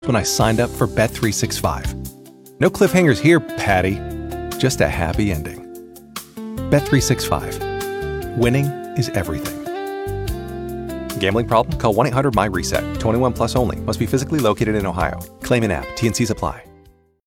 when I signed up for Bet365. No cliffhangers here, Patty. Just a happy ending. Bet365. Winning is everything. Gambling problem? Call 1-800-MY-RESET. 21 plus only. Must be physically located in Ohio. Claim in app. T&Cs apply.